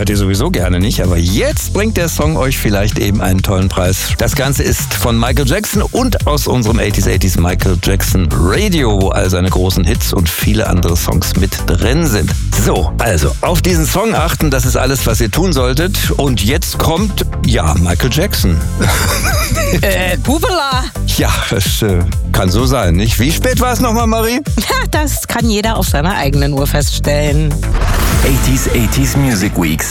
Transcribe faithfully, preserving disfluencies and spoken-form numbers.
hört ihr sowieso gerne nicht, aber jetzt bringt der Song euch vielleicht eben einen tollen Preis. Das Ganze ist von Michael Jackson und aus unserem achtziger achtziger Michael Jackson Radio, wo all seine großen Hits und viele andere Songs mit drin sind. So, also auf diesen Song achten, das ist alles, was ihr tun solltet. Und jetzt kommt, ja, Michael Jackson. Äh, Bubela. Ja, das äh, kann so sein, nicht? Wie spät war es nochmal, Marie? Ja, das kann jeder auf seiner eigenen Uhr feststellen. achtziger achtziger Music Weeks.